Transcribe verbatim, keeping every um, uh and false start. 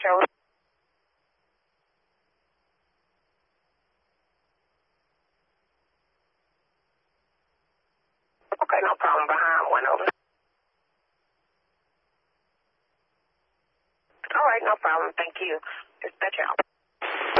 shows. Okay, no problem. Behind one over. All right, no problem. Thank you. Dispatch out.